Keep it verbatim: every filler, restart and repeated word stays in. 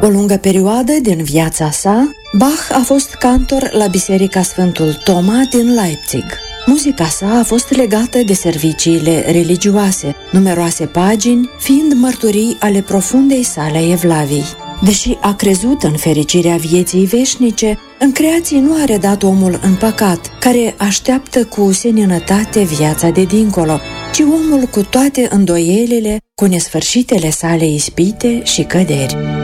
O lungă perioadă din viața sa, Bach a fost cantor la Biserica Sfântul Toma din Leipzig. Muzica sa a fost legată de serviciile religioase, numeroase pagini fiind mărturii ale profundei sale evlavii. Deși a crezut în fericirea vieții veșnice, în creație nu a redat omul în păcat, care așteaptă cu seninătate viața de dincolo, ci omul cu toate îndoielile, cu nesfârșitele sale ispite și căderi.